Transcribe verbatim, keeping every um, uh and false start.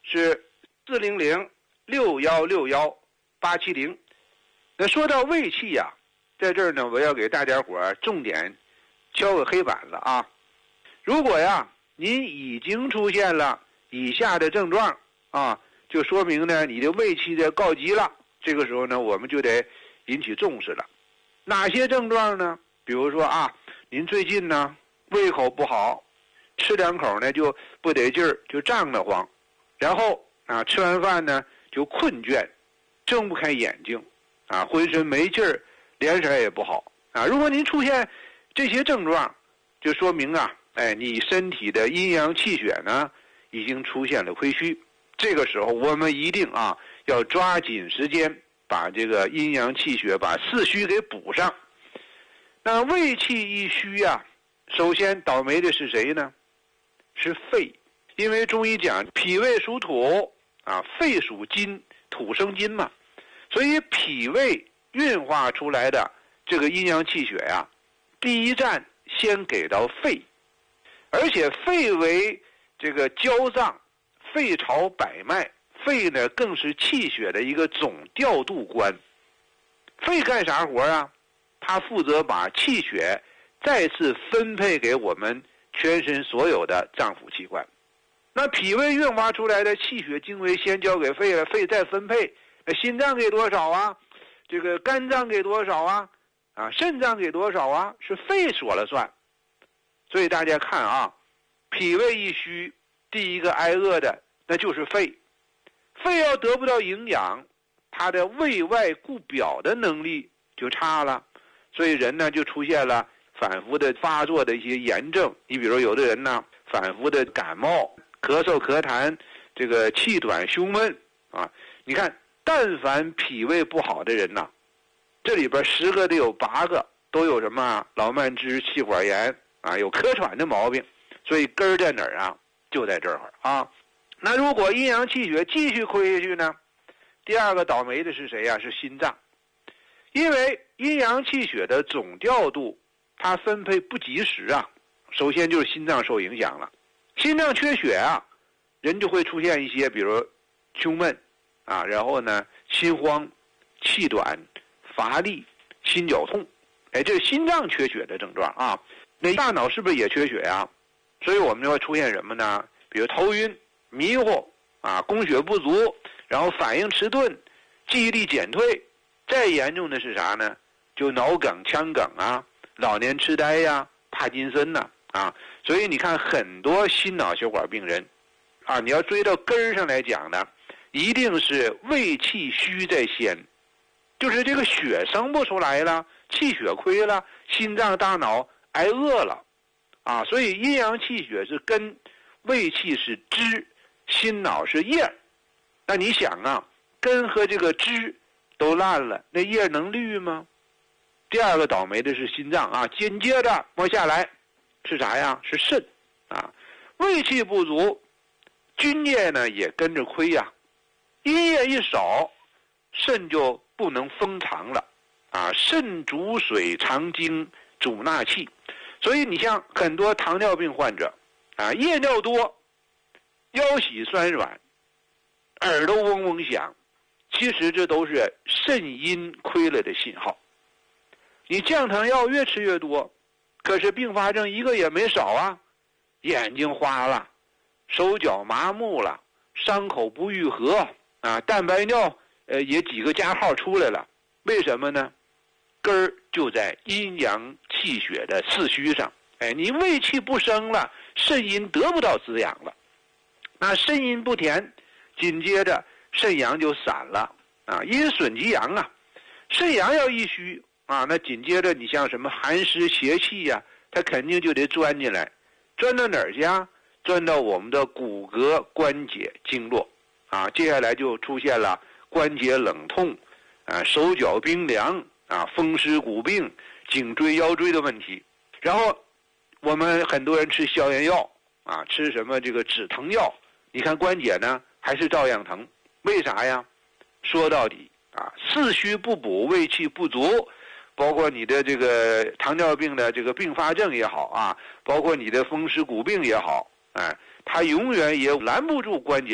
是四零零六幺六幺八七零。那说到胃气呀、啊，在这儿呢，我要给大家伙重点敲个黑板了啊！如果呀，您已经出现了以下的症状啊，就说明呢你的胃气的告急了。这个时候呢，我们就得引起重视了。哪些症状呢？比如说啊，您最近呢胃口不好，吃两口呢就不得劲儿，就胀得慌，然后啊吃完饭呢就困倦，睁不开眼睛，啊浑身没劲儿，脸色也不好啊。如果您出现这些症状，就说明啊，哎，你身体的阴阳气血呢已经出现了亏虚。这个时候我们一定啊要抓紧时间把这个阴阳气血把四虚给补上。那胃气一虚啊，首先倒霉的是谁呢？是肺。因为中医讲脾胃属土啊，肺属金，土生金嘛，所以脾胃运化出来的这个阴阳气血呀、啊，第一站先给到肺，而且肺为这个焦脏，肺朝百脉，肺呢更是气血的一个总调度官。肺干啥活啊？它负责把气血再次分配给我们全身所有的脏腑器官。那脾胃运化出来的气血精微先交给肺了，肺再分配，那心脏给多少啊？这个肝脏给多少啊？啊，肾脏给多少啊？是肺说了算。所以大家看啊，脾胃一虚，第一个挨饿的那就是肺。肺要得不到营养，它的胃外固表的能力就差了，所以人呢就出现了反复的发作的一些炎症。你比如有的人呢反复的感冒、咳嗽、咳痰，这个气短胸闷啊。你看，但凡脾胃不好的人呐，这里边十个得有八个都有什么老慢支、气管炎啊，有咳喘的毛病。所以根儿在哪儿啊？就在这儿啊。那如果阴阳气血继续亏下去呢？第二个倒霉的是谁呀、啊？是心脏。因为阴阳气血的总调度它分配不及时啊，首先就是心脏受影响了。心脏缺血啊，人就会出现一些比如胸闷啊，然后呢心慌、气短、乏力、心绞痛，哎，这是心脏缺血的症状啊。那大脑是不是也缺血啊？所以我们就会出现什么呢？比如头晕、迷糊啊，供血不足，然后反应迟钝，记忆力减退。再严重的是啥呢？就脑梗、腔梗啊，老年痴呆呀、啊、帕金森呐 啊, 啊。所以你看很多心脑血管病人啊，你要追到根儿上来讲呢，一定是胃气虚在先，就是这个血生不出来了，气血亏了，心脏大脑挨饿了啊。所以阴阳气血是根，胃气是枝，心脑是叶。那你想啊，根和这个枝都烂了，那叶能绿吗？第二个倒霉的是心脏啊，紧接着往下来是啥呀？是肾啊。胃气不足，津液呢也跟着亏呀、啊。阴液一少，肾就不能封藏了啊。肾主水藏精，主纳气。所以你像很多糖尿病患者啊，夜尿多，腰膝酸软，耳朵嗡嗡响，其实这都是肾阴亏了的信号。你降糖药越吃越多，可是并发症一个也没少啊。眼睛花了，手脚麻木了，伤口不愈合啊，蛋白尿呃也几个加号出来了。为什么呢？根儿就在阴阳气血的四虚上。哎，你胃气不生了，肾阴得不到滋养了，那肾阴不填，紧接着肾阳就散了啊，阴损及阳啊。肾阳要一虚啊，那紧接着你像什么寒湿邪气呀、啊，它肯定就得钻进来，钻到哪儿去啊？钻到我们的骨骼、关节、经络啊。接下来就出现了关节冷痛啊，手脚冰凉啊，风湿骨病、颈椎腰椎的问题。然后我们很多人吃消炎药啊，吃什么这个止疼药，你看关节呢还是照样疼。为啥呀？说到底啊，四虚不补，胃气不足，包括你的这个糖尿病的这个并发症也好啊，包括你的风湿骨病也好，哎，它永远也拦不住关节